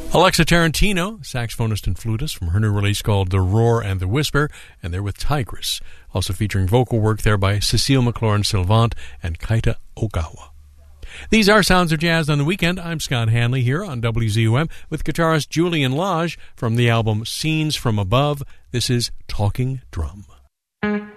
Alexa Tarantino, saxophonist and flutist from her new release called The Roar and the Whisper, and they're with Tigress, also featuring vocal work there by Cecile McLaurin-Sylvant and Kaita Ogawa. These are Sounds of Jazz on the Weekend. I'm Scott Hanley here on WZUM with guitarist Julian Lage from the album Scenes from Above. This is Talking Drum.